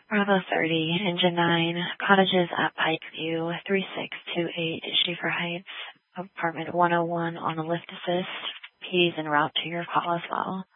Bravo 30, Engine 9, cottages at Pikeview, 3628 Schaefer Heights, apartment 101 on a lift assist. PD's en route to your call as well.